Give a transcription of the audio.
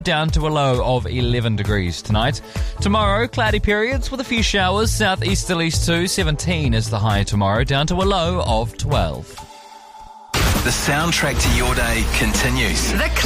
down to a low of 11 degrees tonight. Tomorrow, cloudy periods with a few showers, southeasterlies too. 17 is the high tomorrow, down to a low of 12. The soundtrack to your day continues.